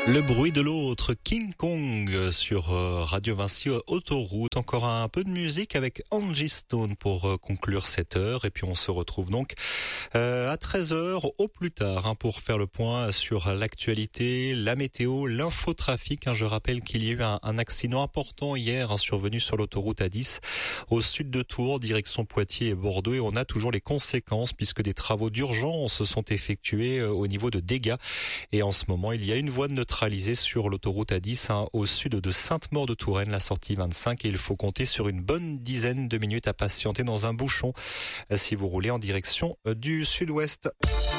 Le bruit de l'autre, King Kong sur Radio Vinci Autoroute. Encore un peu de musique avec Angie Stone pour conclure cette heure. Et puis on se retrouve donc à 13h au plus tard pour faire le point sur l'actualité, la météo, l'infotrafic. Je rappelle qu'il y a eu un accident important hier survenu sur l'autoroute A10 au sud de Tours, direction Poitiers et Bordeaux. Et on a toujours les conséquences puisque des travaux d'urgence sont effectués au niveau de dégâts. Et en ce moment, il y a une voie de neutralisée sur l'autoroute A10 au sud de Sainte-Maure-de-Touraine, la sortie 25. Et il faut compter sur une bonne dizaine de minutes à patienter dans un bouchon si vous roulez en direction du sud-ouest.